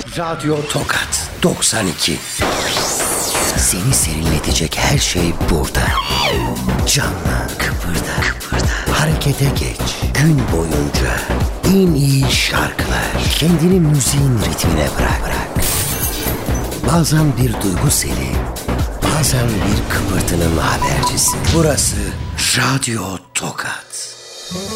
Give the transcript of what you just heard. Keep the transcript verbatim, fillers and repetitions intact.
Radyo Tokat doksan iki. Seni serinletecek her şey burada. Canlı, kıpırda, kıpırda. Harekete geç. Gün boyunca en iyi şarkılar. Kendini müziğin ritmine bırak. bırak. Bazen bir duygu seli, bazen bir kıpırtının habercisi. Burası Radyo Tokat.